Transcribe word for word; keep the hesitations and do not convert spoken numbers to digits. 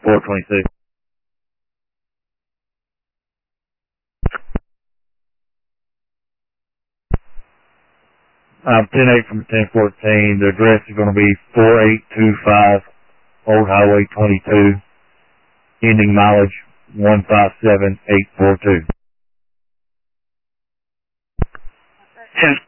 four twenty-six. I'm ten eight from ten fourteen. The address is going to be four eight two five Old Highway twenty-two, ending mileage one five seven eight four two. Yes.